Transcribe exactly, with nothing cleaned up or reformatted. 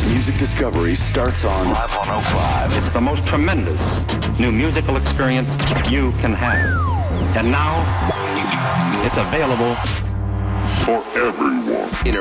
Music discovery starts on Live one oh five. It's the most tremendous new musical experience you can have. And now, it's available for everyone.